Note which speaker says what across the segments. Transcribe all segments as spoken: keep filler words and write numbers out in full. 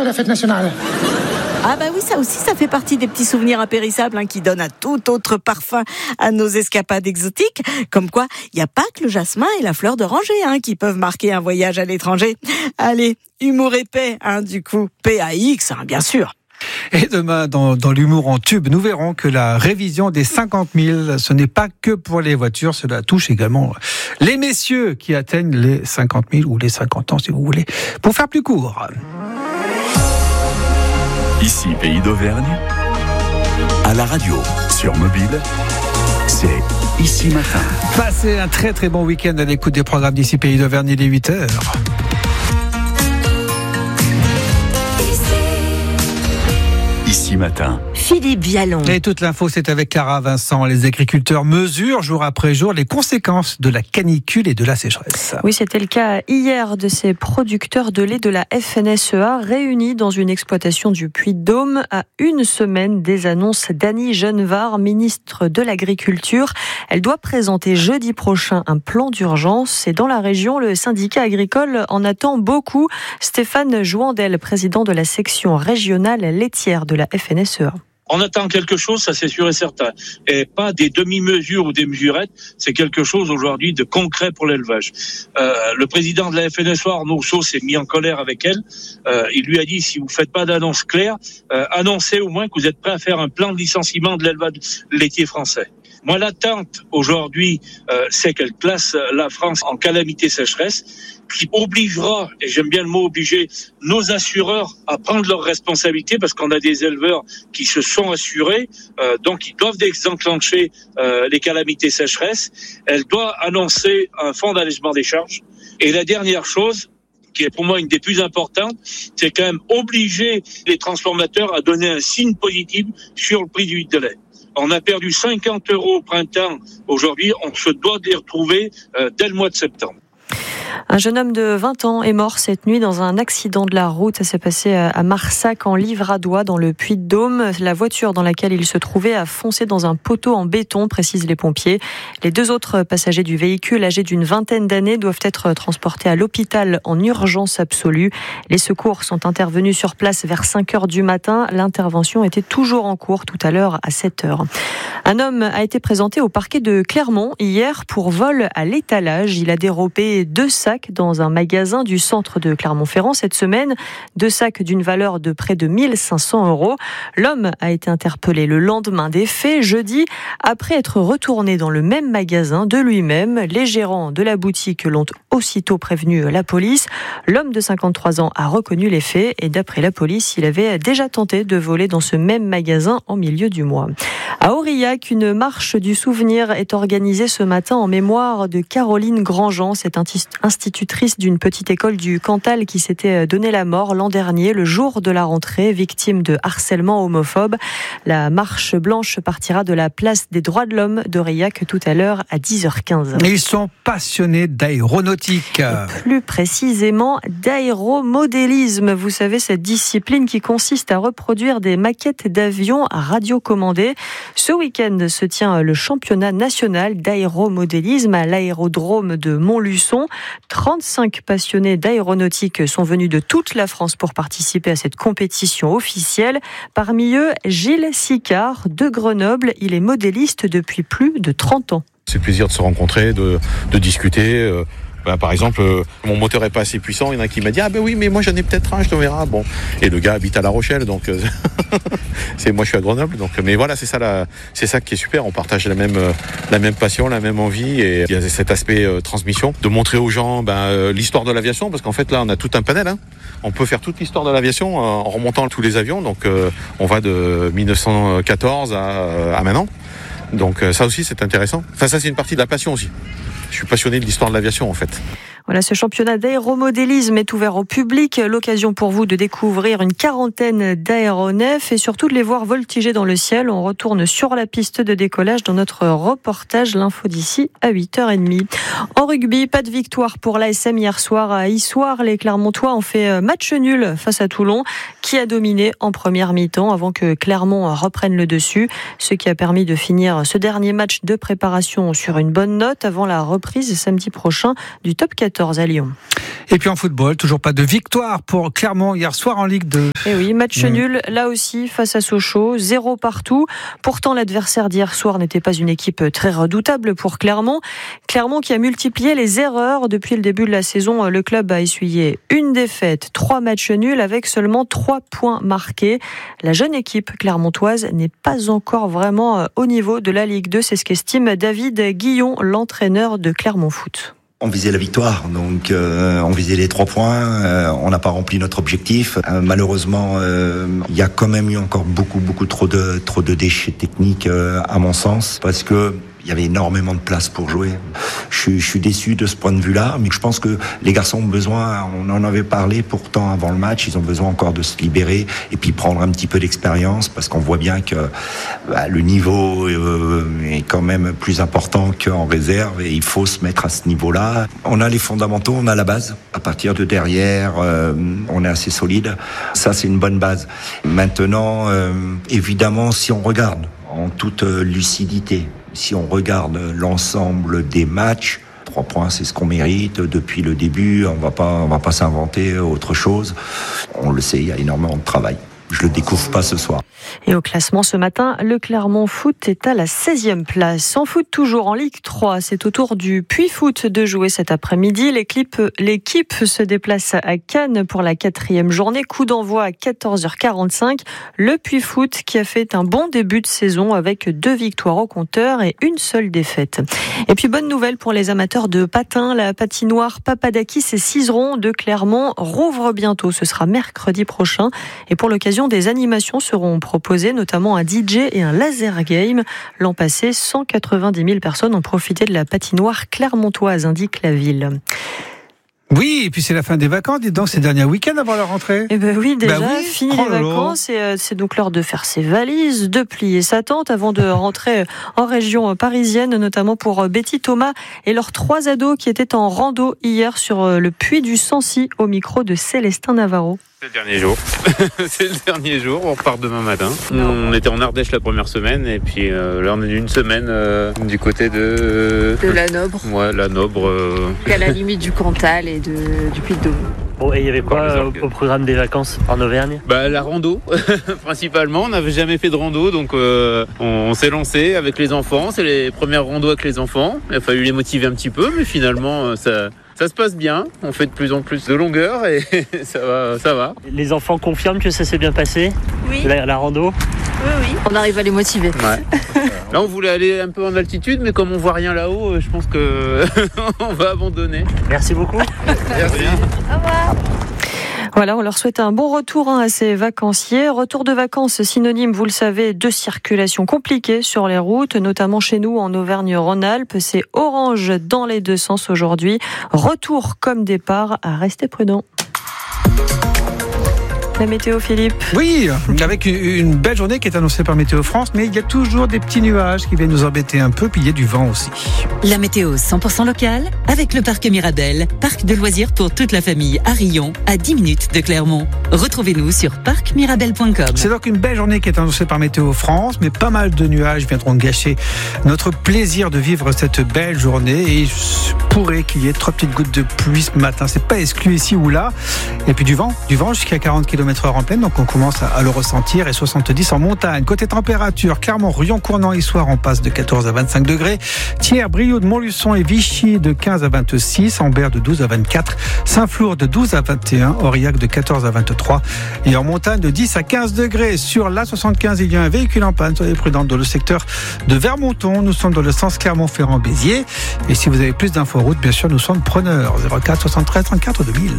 Speaker 1: la fête nationale.
Speaker 2: Ah bah oui, ça aussi, ça fait partie des petits souvenirs impérissables hein, qui donnent un tout autre parfum à nos escapades exotiques. Comme quoi, il n'y a pas que le jasmin et la fleur d'oranger hein, qui peuvent marquer un voyage à l'étranger. Allez, humour et paix, hein, du coup, P A X, hein, bien sûr.
Speaker 3: Et demain, dans, dans l'humour en tube, nous verrons que la révision des cinquante mille, ce n'est pas que pour les voitures, cela touche également les messieurs qui atteignent les cinquante mille ou les cinquante ans, si vous voulez. Pour faire plus court.
Speaker 4: Ici, Pays d'Auvergne, à la radio, sur mobile, c'est Ici Matin.
Speaker 3: Passez un très très bon week-end à l'écoute des programmes d'Ici Pays d'Auvergne, il est huit heures.
Speaker 4: Ici Matin.
Speaker 2: Philippe Vialon.
Speaker 3: Et toute l'info, c'est avec Clara Vincent. Les agriculteurs mesurent jour après jour les conséquences de la canicule et de la sécheresse.
Speaker 5: Oui, c'était le cas hier de ces producteurs de lait de la F N S E A réunis dans une exploitation du Puy-de-Dôme à une semaine des annonces d'Annie Genevard, ministre de l'Agriculture. Elle doit présenter jeudi prochain un plan d'urgence et dans la région, le syndicat agricole en attend beaucoup. Stéphane Jouandel, président de la section régionale laitière de la F N S E A.
Speaker 6: On attend quelque chose, ça c'est sûr et certain. Et pas des demi-mesures ou des mesurettes, c'est quelque chose aujourd'hui de concret pour l'élevage. Euh, le président de la F N S E A, Arnaud Saut, s'est mis en colère avec elle. Euh, il lui a dit, si vous faites pas d'annonce claire, euh, annoncez au moins que vous êtes prêt à faire un plan de licenciement de l'élevage laitier français. Moi, l'attente aujourd'hui, euh, c'est qu'elle classe la France en calamité sécheresse, qui obligera, et j'aime bien le mot obliger, nos assureurs à prendre leurs responsabilités, parce qu'on a des éleveurs qui se sont assurés, euh, donc ils doivent désenclencher euh, les calamités sécheresse. Elle doit annoncer un fonds d'allègement des charges. Et la dernière chose, qui est pour moi une des plus importantes, c'est quand même obliger les transformateurs à donner un signe positif sur le prix du litre de lait. On a perdu cinquante euros au printemps. Aujourd'hui, on se doit de les retrouver euh, dès le mois de septembre.
Speaker 5: Un jeune homme de vingt ans est mort cette nuit dans un accident de la route. Ça s'est passé à Marsac, en Livradois, dans le Puy-de-Dôme. La voiture dans laquelle il se trouvait a foncé dans un poteau en béton, précisent les pompiers. Les deux autres passagers du véhicule, âgés d'une vingtaine d'années, doivent être transportés à l'hôpital en urgence absolue. Les secours sont intervenus sur place vers cinq heures du matin. L'intervention était toujours en cours tout à l'heure à sept heures. Un homme a été présenté au parquet de Clermont hier pour vol à l'étalage. Il a dérobé deux sacs dans un magasin du centre de Clermont-Ferrand cette semaine. Deux sacs d'une valeur de près de mille cinq cents euros. L'homme a été interpellé le lendemain des faits, jeudi, après être retourné dans le même magasin de lui-même. Les gérants de la boutique l'ont aussitôt prévenu la police. L'homme de cinquante-trois ans a reconnu les faits et d'après la police, il avait déjà tenté de voler dans ce même magasin en milieu du mois. À Aurillac, une marche du souvenir est organisée ce matin en mémoire de Caroline Grandjean, cette institutrice d'une petite école du Cantal qui s'était donné la mort l'an dernier, le jour de la rentrée, victime de harcèlement homophobe. La marche blanche partira de la place des droits de l'homme d'Aurillac tout à l'heure à dix heures quinze.
Speaker 3: Ils sont passionnés d'aéronautique.
Speaker 5: Et plus précisément d'aéromodélisme. Vous savez, cette discipline qui consiste à reproduire des maquettes d'avions radiocommandées. Ce week-end se tient le championnat national d'aéromodélisme à l'aérodrome de Montluçon. trente-cinq passionnés d'aéronautique sont venus de toute la France pour participer à cette compétition officielle. Parmi eux, Gilles Sicard de Grenoble. Il est modéliste depuis plus de trente ans.
Speaker 7: C'est le plaisir de se rencontrer, de, de discuter. Euh... Ben, par exemple, euh, mon moteur est pas assez puissant. Il y en a qui m'a dit ah ben oui, mais moi j'en ai peut-être un, je te verrai. Bon, et le gars habite à La Rochelle, donc euh, c'est moi je suis à Grenoble. Donc, mais voilà, c'est ça la, c'est ça qui est super. On partage la même, euh, la même passion, la même envie, et il y a cet aspect euh, transmission, de montrer aux gens ben, euh, l'histoire de l'aviation, parce qu'en fait là on a tout un panel. Hein. On peut faire toute l'histoire de l'aviation euh, en remontant tous les avions. Donc euh, on va de mille neuf cent quatorze à, à maintenant. Donc euh, ça aussi c'est intéressant. Enfin ça c'est une partie de la passion aussi. Je suis passionné de l'histoire de l'aviation en fait.
Speaker 5: Voilà, ce championnat d'aéromodélisme est ouvert au public. L'occasion pour vous de découvrir une quarantaine d'aéronefs et surtout de les voir voltiger dans le ciel. On retourne sur la piste de décollage dans notre reportage. L'info d'ici à huit heures trente. En rugby, pas de victoire pour l'A S M hier soir à Issoire. Les Clermontois ont fait match nul face à Toulon, qui a dominé en première mi-temps avant que Clermont reprenne le dessus. Ce qui a permis de finir ce dernier match de préparation sur une bonne note avant la reprise samedi prochain du top quatorze. quatorze à Lyon.
Speaker 3: Et puis en football, toujours pas de victoire pour Clermont hier soir en Ligue deux.
Speaker 5: Et oui, match
Speaker 3: mmh.
Speaker 5: nul, là aussi, face à Sochaux, zéro partout. Pourtant, l'adversaire d'hier soir n'était pas une équipe très redoutable pour Clermont. Clermont qui a multiplié les erreurs. Depuis le début de la saison, le club a essuyé une défaite, trois matchs nuls avec seulement trois points marqués. La jeune équipe clermontoise n'est pas encore vraiment au niveau de la Ligue deux. C'est ce qu'estime David Guillon, l'entraîneur de Clermont Foot.
Speaker 1: On visait la victoire, donc euh, on visait les trois points, euh, on n'a pas rempli notre objectif. Euh, malheureusement, euh, il y a quand même eu encore beaucoup, beaucoup trop de, trop de déchets techniques euh, à mon sens, parce que il y avait énormément de place pour jouer. Je suis, je suis déçu de ce point de vue-là, mais je pense que les garçons ont besoin, on en avait parlé pourtant avant le match, ils ont besoin encore de se libérer et puis prendre un petit peu d'expérience, parce qu'on voit bien que bah, le niveau euh, est quand même plus important qu'en réserve et il faut se mettre à ce niveau-là. On a les fondamentaux, on a la base. À partir de derrière, euh, on est assez solide. Ça, c'est une bonne base. Maintenant, euh, évidemment, si on regarde en toute lucidité, si on regarde l'ensemble des matchs, trois points, c'est ce qu'on mérite depuis le début. On va pas, on va pas s'inventer autre chose. On le sait, il y a énormément de travail. Je le découvre pas ce soir.
Speaker 5: Et au classement ce matin, le Clermont Foot est à la seizième place. En foot toujours en Ligue trois, c'est au tour du Puy Foot de jouer cet après-midi. L'équipe, l'équipe se déplace à Cannes pour la quatrième journée. Coup d'envoi à quatorze heures quarante-cinq. Le Puy Foot qui a fait un bon début de saison avec deux victoires au compteur et une seule défaite. Et puis bonne nouvelle pour les amateurs de patin, la patinoire Papadakis et Cizeron de Clermont rouvre bientôt. Ce sera mercredi prochain. Et pour l'occasion, des animations seront proposées, notamment un D J et un laser game. L'an passé, cent quatre-vingt-dix mille personnes ont profité de la patinoire clermontoise, indique la ville.
Speaker 3: Oui, et puis c'est la fin des vacances, dis donc, c'est le dernier week-end avant la rentrée.
Speaker 5: Eh ben oui, déjà,
Speaker 3: bah oui.
Speaker 5: fini
Speaker 3: oh
Speaker 5: les vacances, et euh, c'est donc l'heure de faire ses valises, de plier sa tente avant de rentrer en région parisienne, notamment pour Betty Thomas et leurs trois ados qui étaient en rando hier sur le puits du Sancy au micro de Célestin Navarro.
Speaker 8: C'est le dernier jour. C'est le dernier jour. On repart demain matin. On était en Ardèche la première semaine et puis euh, là on est une semaine euh, du côté de euh,
Speaker 9: de la Nobre.
Speaker 8: Ouais, la Nobre. Euh...
Speaker 9: À la limite du Cantal et de, du Puy-de-Dôme.
Speaker 10: Bon, et il y avait quoi euh, au programme des vacances en Auvergne ?
Speaker 8: Bah la rando principalement. On n'avait jamais fait de rando, donc euh, on, on s'est lancé avec les enfants. C'est les premières randos avec les enfants. Il a fallu les motiver un petit peu, mais finalement ça. Ça se passe bien, on fait de plus en plus de longueur et ça va, ça va.
Speaker 10: Les enfants confirment que ça s'est bien passé ?
Speaker 9: Oui.
Speaker 10: La, la rando ?
Speaker 9: Oui, oui. On arrive à les motiver.
Speaker 8: Ouais. Là, on voulait aller un peu en altitude, mais comme on voit rien là-haut, je pense que on va abandonner.
Speaker 10: Merci beaucoup.
Speaker 8: Merci.
Speaker 9: Au revoir.
Speaker 5: Voilà, on leur souhaite un bon retour hein, à ces vacanciers. Retour de vacances, synonyme, vous le savez, de circulation compliquée sur les routes, notamment chez nous en Auvergne-Rhône-Alpes. C'est orange dans les deux sens aujourd'hui. Retour comme départ, à rester prudent. La météo, Philippe.
Speaker 3: Oui, avec une belle journée qui est annoncée par Météo France, mais il y a toujours des petits nuages qui viennent nous embêter un peu, puis il y a du vent aussi.
Speaker 11: La météo cent pour cent locale avec le parc Mirabel, parc de loisirs pour toute la famille à Rion, à dix minutes de Clermont. Retrouvez-nous sur parc mirabel point com.
Speaker 3: C'est donc une belle journée qui est annoncée par Météo France, mais pas mal de nuages viendront gâcher notre plaisir de vivre cette belle journée. Et il pourrait qu'il y ait trois petites gouttes de pluie ce matin. C'est pas exclu ici ou là. Et puis du vent, du vent jusqu'à quarante kilomètres heure en pleine, donc on commence à le ressentir, et soixante-dix en montagne. Côté température, Clermont, Rion, Cournon, Issoire, on passe de quatorze à vingt-cinq degrés. Thiers, Brioude, Montluçon et Vichy de quinze à vingt-six, Ambert de douze à vingt-quatre, Saint-Flour de douze à vingt et un, Aurillac de quatorze à vingt-trois, et en montagne de dix à quinze degrés. Sur l'A soixante-quinze, il y a un véhicule en panne, soyez prudents dans le secteur de Vermonton. Nous sommes dans le sens Clermont-Ferrand-Béziers, et si vous avez plus d'infos route, bien sûr, nous sommes preneurs. zéro quatre soixante-treize trente-quatre deux mille.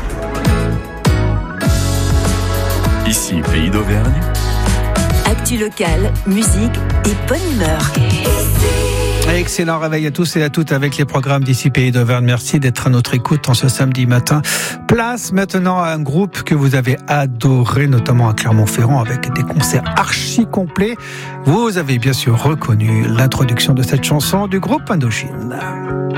Speaker 4: Ici, Pays d'Auvergne.
Speaker 12: Actu locale, musique et bonne humeur.
Speaker 3: Excellent réveil à tous et à toutes avec les programmes d'ici Pays d'Auvergne. Merci d'être à notre écoute en ce samedi matin. Place maintenant à un groupe que vous avez adoré, notamment à Clermont-Ferrand, avec des concerts archi complets. Vous avez bien sûr reconnu l'introduction de cette chanson du groupe Indochine.